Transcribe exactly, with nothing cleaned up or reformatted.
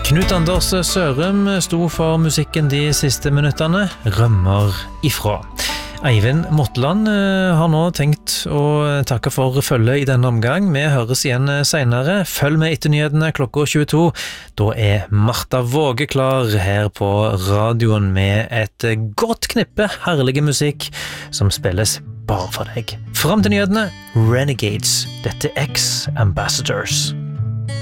Knut Anders Sørum sto for musikken de siste minuttene, rømmer ifra. Eivind Motland har nå tenkt å takke for følge i denne omgang. Vi høres igjen senere. Følg med etter nyhetene klokka tjueto. Da er Martha Våge klar her på radioen med et godt knippe herlige musikk som spilles bare for deg. Fram til nyhetene, Renegades. Dette er X-Ambassadors.